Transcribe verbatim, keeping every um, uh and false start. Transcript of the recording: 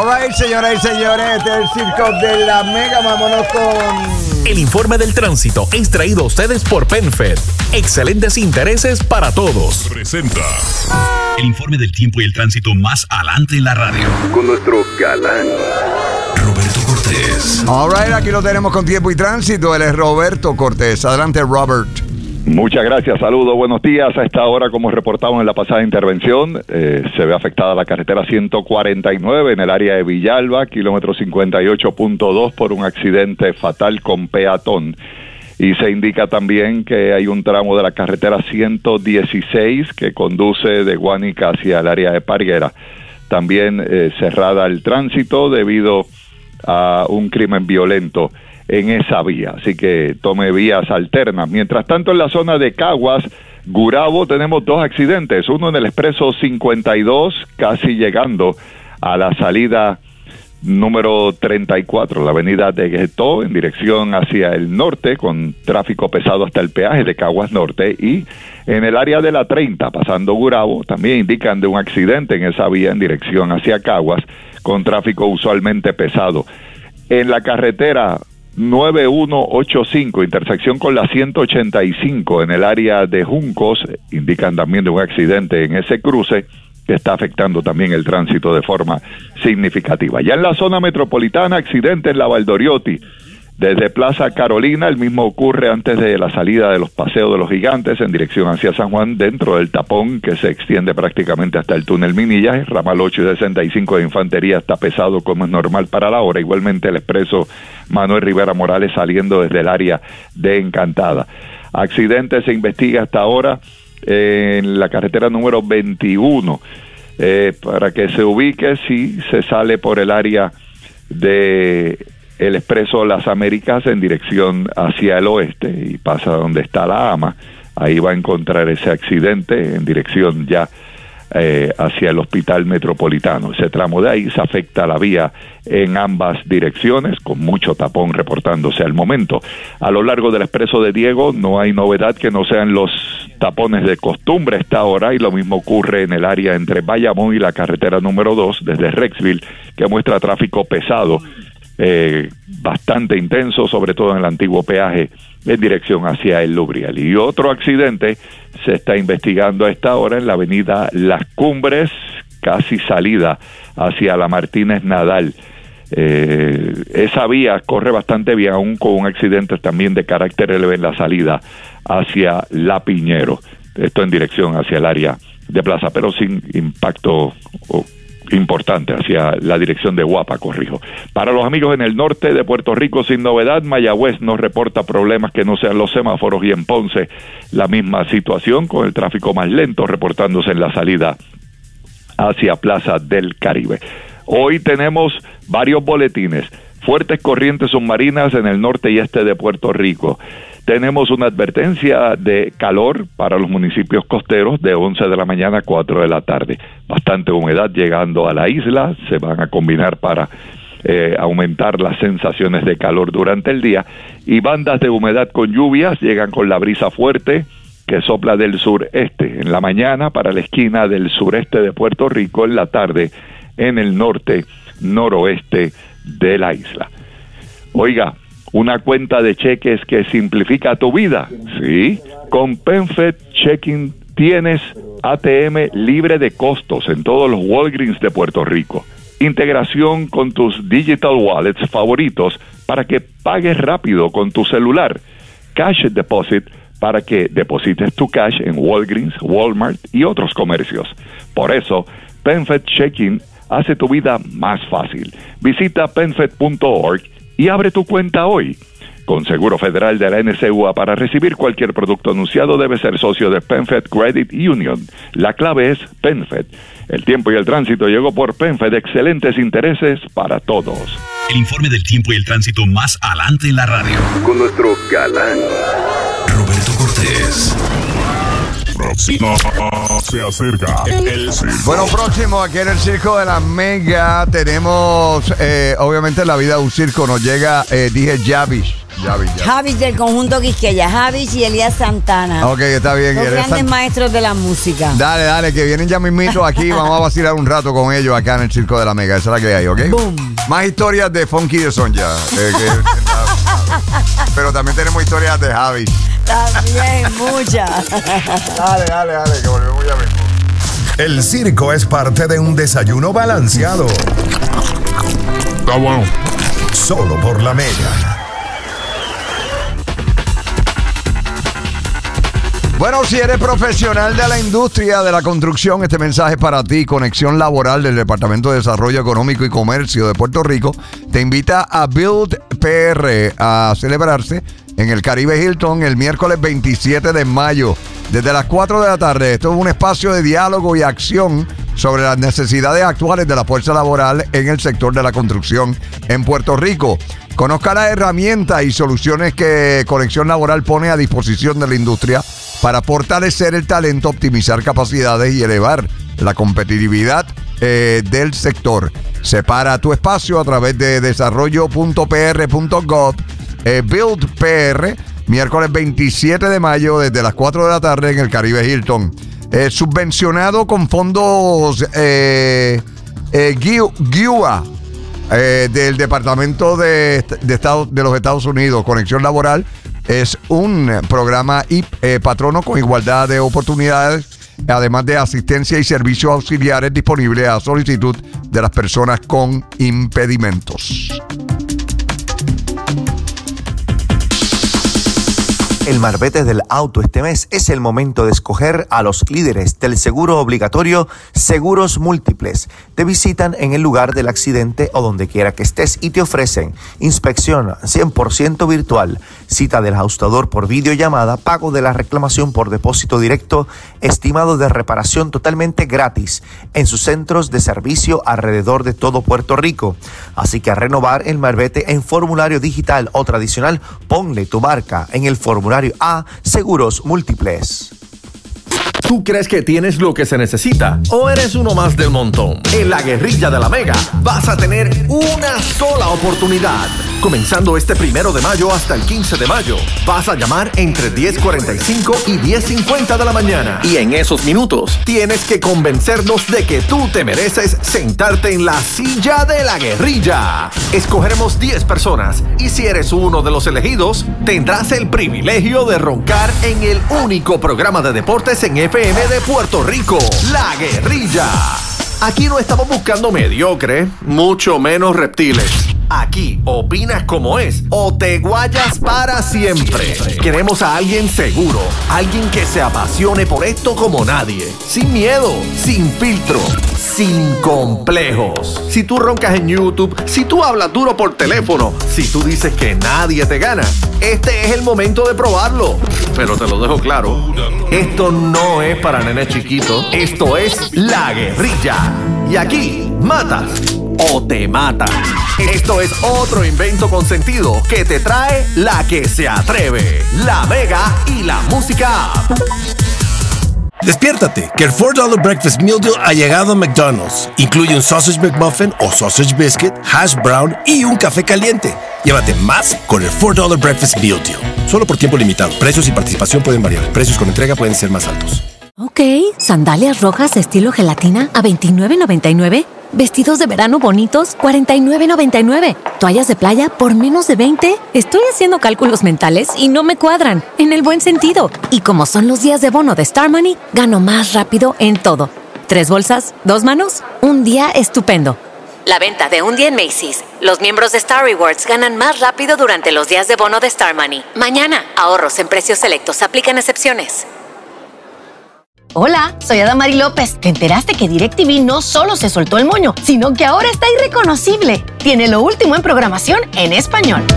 All right, señoras y señores, este es el circo de la Mega. Vámonos con... El informe del tránsito es traído a ustedes por PenFed. Excelentes intereses para todos. Presenta el informe del tiempo y el tránsito más adelante en la radio. Con nuestro galán, Roberto Cortés. All right, aquí lo tenemos con tiempo y tránsito. Él es Roberto Cortés. Adelante, Robert. Muchas gracias, saludos, buenos días. A esta hora, como reportamos en la pasada intervención, eh, se ve afectada la carretera ciento cuarenta y nueve en el área de Villalba, kilómetro cincuenta y ocho punto dos, por un accidente fatal con peatón. Y se indica también que hay un tramo de la carretera ciento dieciséis que conduce de Guánica hacia el área de Parguera. También eh, cerrada el tránsito debido a un crimen violento en esa vía, así que tome vías alternas. Mientras tanto, en la zona de Caguas, Gurabo, tenemos dos accidentes, uno en el expreso cincuenta y dos, casi llegando a la salida número treinta y cuatro, la avenida de Guetó, en dirección hacia el norte, con tráfico pesado hasta el peaje de Caguas Norte, y en el área de la treinta, pasando Gurabo, también indican de un accidente en esa vía en dirección hacia Caguas, con tráfico usualmente pesado. En la carretera nueve uno ocho cinco, intersección con la ciento ochenta y cinco en el área de Juncos, indican también de un accidente en ese cruce que está afectando también el tránsito de forma significativa. Ya en la zona metropolitana, accidente en la Valdoriotti, desde Plaza Carolina, el mismo ocurre antes de la salida de los Paseos de los Gigantes en dirección hacia San Juan, dentro del tapón que se extiende prácticamente hasta el túnel Minillas. Ramal ocho y sesenta y cinco de Infantería está pesado como es normal para la hora, igualmente el expreso Manuel Rivera Morales saliendo desde el área de Encantada. Accidente se investiga hasta ahora en la carretera número veintiuno, eh, para que se ubique, si se sale por el área de el expreso Las Américas en dirección hacia el oeste y pasa donde está la AMA, ahí va a encontrar ese accidente en dirección ya eh, hacia el Hospital Metropolitano. Ese tramo de ahí se afecta la vía en ambas direcciones, con mucho tapón reportándose al momento. A lo largo del expreso de Diego no hay novedad que no sean los tapones de costumbre a esta hora, y lo mismo ocurre en el área entre Bayamón y la carretera número dos desde Rexville, que muestra tráfico pesado, Eh, bastante intenso, sobre todo en el antiguo peaje en dirección hacia el Lubriel. Y otro accidente se está investigando a esta hora en la avenida Las Cumbres, casi salida hacia la Martínez Nadal. Eh, esa vía corre bastante bien, aún con un accidente también de carácter leve en la salida hacia La Piñero, esto en dirección hacia el área de Plaza, pero sin impacto oh, importante hacia la dirección de Guapa, corrijo. Para los amigos en el norte de Puerto Rico, sin novedad. Mayagüez no reporta problemas que no sean los semáforos, y en Ponce la misma situación, con el tráfico más lento reportándose en la salida hacia Plaza del Caribe. Hoy tenemos varios boletines. Fuertes corrientes submarinas en el norte y este de Puerto Rico. Tenemos una advertencia de calor para los municipios costeros de once de la mañana a cuatro de la tarde. Bastante humedad llegando a la isla, se van a combinar para eh, aumentar las sensaciones de calor durante el día. Y bandas de humedad con lluvias llegan con la brisa fuerte que sopla del sureste en la mañana para la esquina del sureste de Puerto Rico, en la tarde en el norte noroeste de la isla. Oiga, una cuenta de cheques que simplifica tu vida. Sí, con PenFed Checking tienes A T M libre de costos en todos los Walgreens de Puerto Rico. Integración con tus digital wallets favoritos para que pagues rápido con tu celular. Cash Deposit para que deposites tu cash en Walgreens, Walmart y otros comercios. Por eso, PenFed Checking hace tu vida más fácil. Visita penfed punto org y abre tu cuenta hoy. Con Seguro Federal de la N C U A, para recibir cualquier producto anunciado debe ser socio de PenFed Credit Union. La clave es PenFed. El tiempo y el tránsito llegó por PenFed. Excelentes intereses para todos. El informe del tiempo y el tránsito más adelante en la radio. Con nuestro galán, Roberto Cortés. Próximo se acerca el circo. Bueno, próximo aquí en el circo de la Mega tenemos, eh, obviamente, la vida de un circo. Nos llega eh, D J Javish. Javis, Javis. Javis del conjunto Quisqueya, Javis y Elías Santana. Ok, está bien. Los grandes Sant... maestros de la música. Dale, dale, que vienen ya mismito aquí. Vamos a vacilar un rato con ellos acá en el Circo de la Mega. Esa es la que hay, ¿ok? Boom. Más historias de Funky de Sonja. Eh, que, pero también tenemos historias de Javis. También, muchas. Dale, dale, dale, que volvemos ya mismo. El circo es parte de un desayuno balanceado. Está bueno. Solo por la Mega. Bueno, si eres profesional de la industria de la construcción, este mensaje es para ti. Conexión Laboral del Departamento de Desarrollo Económico y Comercio de Puerto Rico te invita a Build P R a celebrarse en el Caribe Hilton el miércoles veintisiete de mayo desde las cuatro de la tarde. Esto es un espacio de diálogo y acción sobre las necesidades actuales de la fuerza laboral en el sector de la construcción en Puerto Rico. Conozca las herramientas y soluciones que Conexión Laboral pone a disposición de la industria para fortalecer el talento, optimizar capacidades y elevar la competitividad eh, del sector. Separa tu espacio a través de desarrollo punto p r punto gov. Eh, Build P R, miércoles veintisiete de mayo desde las cuatro de la tarde en el Caribe Hilton. Eh, subvencionado con fondos eh, eh, G U A eh, del Departamento de, de, Estado, de los Estados Unidos. Conexión Laboral es un programa y eh, patrono con igualdad de oportunidades, además de asistencia y servicios auxiliares disponibles a solicitud de las personas con impedimentos. El Marbete del Auto este mes es el momento de escoger a los líderes del seguro obligatorio Seguros Múltiples. Te visitan en el lugar del accidente o donde quiera que estés y te ofrecen inspección cien por ciento virtual, cita del ajustador por videollamada, pago de la reclamación por depósito directo, estimado de reparación totalmente gratis en sus centros de servicio alrededor de todo Puerto Rico. Así que a renovar el Marbete en formulario digital o tradicional, ponle tu marca en el formulario A Seguros Múltiples. ¿Tú crees que tienes lo que se necesita? ¿O eres uno más del montón? En la Guerrilla de la Mega vas a tener una sola oportunidad. Comenzando este primero de mayo hasta el quince de mayo, vas a llamar entre diez cuarenta y cinco y diez cincuenta de la mañana. Y en esos minutos tienes que convencernos de que tú te mereces sentarte en la silla de la guerrilla. Escogeremos diez personas y si eres uno de los elegidos, tendrás el privilegio de roncar en el único programa de deportes en F M de Puerto Rico, La Guerrilla. Aquí no estamos buscando mediocre, mucho menos reptiles. Aquí opinas como es o te guayas para siempre. Queremos a alguien seguro, alguien que se apasione por esto como nadie. Sin miedo, sin filtro, sin complejos. Si tú roncas en YouTube, si tú hablas duro por teléfono, si tú dices que nadie te gana, este es el momento de probarlo. Pero te lo dejo claro, esto no es para nenes chiquitos, esto es La Guerrilla. Y aquí matas o te matan. Esto es otro invento con sentido que te trae la que se atreve, la Mega y la Música App. Despiértate, que el cuatro dólares Breakfast Meal Deal ha llegado a McDonald's. Incluye un Sausage McMuffin o Sausage Biscuit, Hash Brown y un café caliente. Llévate más con el cuatro dólares Breakfast Meal Deal. Solo por tiempo limitado. Precios y participación pueden variar. Precios con entrega pueden ser más altos. Ok, sandalias rojas estilo gelatina a veintinueve noventa y nueve. Vestidos de verano bonitos, cuarenta y nueve noventa y nueve. Toallas de playa por menos de veinte. Estoy haciendo cálculos mentales y no me cuadran, en el buen sentido. Y como son los días de bono de Star Money, gano más rápido en todo. Tres bolsas, dos manos, un día estupendo. La venta de un día en Macy's. Los miembros de Star Rewards ganan más rápido durante los días de bono de Star Money. Mañana, ahorros en precios selectos. Aplican excepciones. Hola, soy Adamari López. ¿Te enteraste que DirecTV no solo se soltó el moño, sino que ahora está irreconocible? Tiene lo último en programación en español.